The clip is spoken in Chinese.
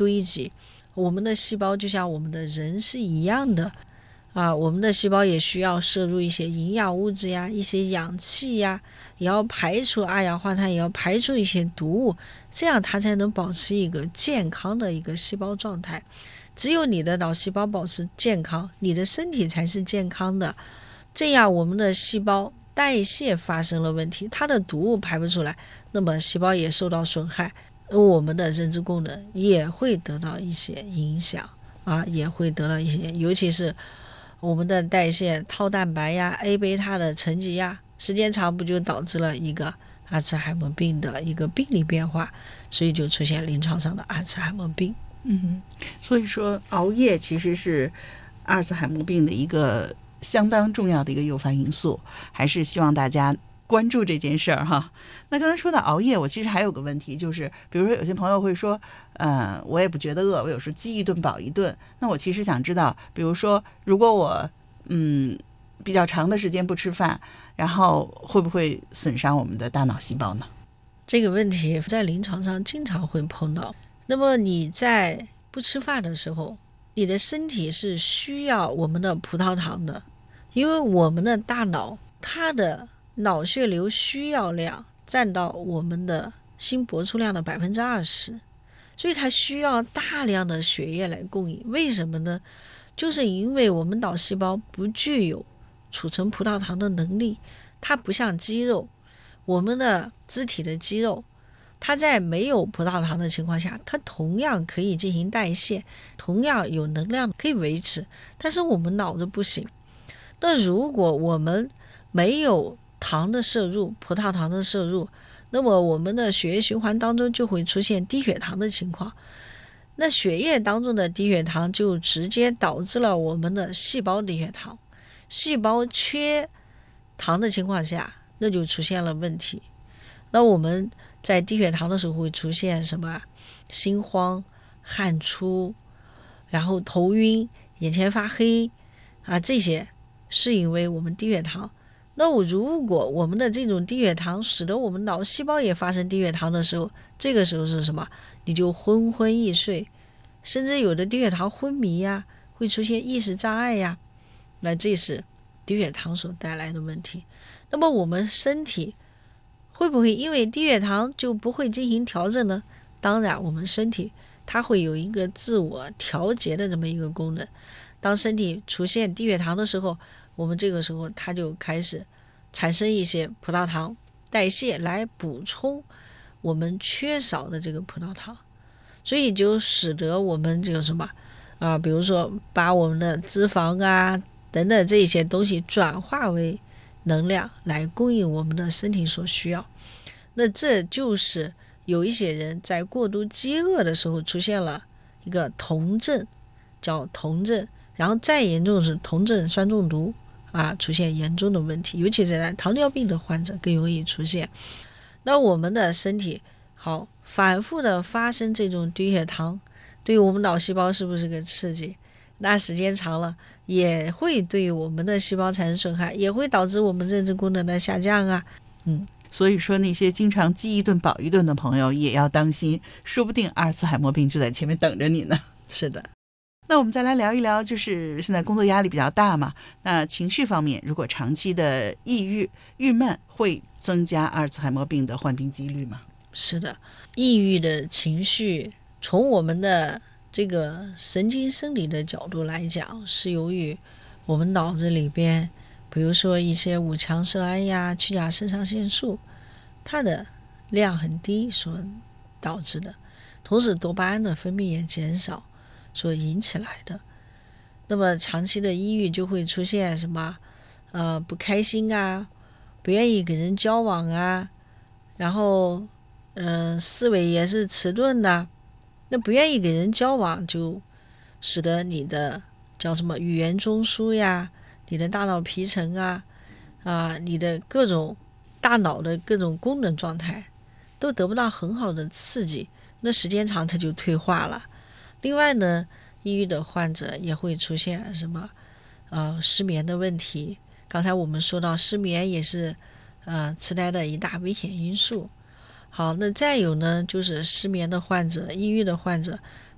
堆积。我们的细胞就像我们的人是一样的我们的细胞也需要摄入一些营养物质呀，一些氧气呀，也要排出二氧化碳，也要排出一些毒物，这样它才能保持一个健康的一个细胞状态。只有你的脑细胞保持健康，你的身体才是健康的。这样我们的细胞代谢发生了问题，它的毒物排不出来，那么细胞也受到损害，我们的认知功能也会得到一些影响也会得到一些，尤其是我们的代谢套蛋白呀 A 贝塔的沉积呀，时间长不就导致了一个阿兹海默病的一个病理变化，所以就出现临床上的阿兹海默病。 所以说熬夜其实是阿尔茨海默病的一个相当重要的一个诱发因素，还是希望大家关注这件事儿哈。那刚才说到熬夜，我其实还有个问题，就是比如说有些朋友会说我也不觉得饿，我有时候饥一顿饱一顿。那我其实想知道，比如说如果我比较长的时间不吃饭，然后会不会损伤我们的大脑细胞呢？ 这个问题在临床上经常会碰到。那么你在不吃饭的时候，你的身体是需要我们的葡萄糖的，因为我们的大脑它的脑血流需要量占到我们的心搏出量的 20%， 所以它需要大量的血液来供应。为什么呢？就是因为我们脑细胞不具有储存葡萄糖的能力，它不像肌肉，我们的肢体的肌肉它在没有葡萄糖的情况下，它同样可以进行代谢，同样有能量可以维持，但是我们脑子不行。那如果我们没有糖的摄入，葡萄糖的摄入，那么我们的血液循环当中就会出现低血糖的情况，那血液当中的低血糖就直接导致了我们的细胞低血糖，细胞缺糖的情况下，那就出现了问题。那我们在低血糖的时候会出现什么？心慌、汗出，然后头晕、眼前发黑这些是因为我们低血糖。那如果我们的这种低血糖使得我们脑细胞也发生低血糖的时候，这个时候是什么？你就昏昏欲睡，甚至有的低血糖昏迷呀，会出现意识障碍呀，那这是低血糖所带来的问题。那么我们身体会不会因为低血糖就不会进行调整呢？当然，我们身体它会有一个自我调节的这么一个功能。当身体出现低血糖的时候，我们这个时候它就开始产生一些葡萄糖代谢来补充我们缺少的这个葡萄糖，所以就使得我们这个什么比如说把我们的脂肪等等这些东西转化为能量来供应我们的身体所需要。那这就是有一些人在过度饥饿的时候出现了一个酮症，叫酮症，然后再严重是酮症酸中毒出现严重的问题，尤其是在糖尿病的患者更容易出现。那我们的身体反复的发生这种低血糖，对于我们脑细胞是不是个刺激？那时间长了也会对于我们的细胞产生损害，也会导致我们认知功能的下降所以说那些经常饥一顿饱一顿的朋友也要当心，说不定阿尔茨海默病就在前面等着你呢。 是的。 那我们再来聊一聊，就是现在工作压力比较大嘛，那情绪方面，如果长期的抑郁、郁闷，会增加阿尔茨海默病的患病几率吗？ 是的，抑郁的情绪从我们的这个神经生理的角度来讲，是由于我们脑子里边比如说一些五羟色胺呀、去甲肾上腺素它的量很低所导致的，同时多巴胺的分泌也减少所引起来的。那么长期的抑郁就会出现什么不开心不愿意跟人交往然后思维也是迟钝的。那不愿意跟人交往就使得你的叫什么语言中枢呀，你的大脑皮层你的各种大脑的各种功能状态都得不到很好的刺激，那时间长它就退化了。另外呢，抑郁的患者也会出现什么失眠的问题。刚才我们说到失眠也是痴呆的一大危险因素。好，那再有呢，就是失眠的患者、抑郁的患者，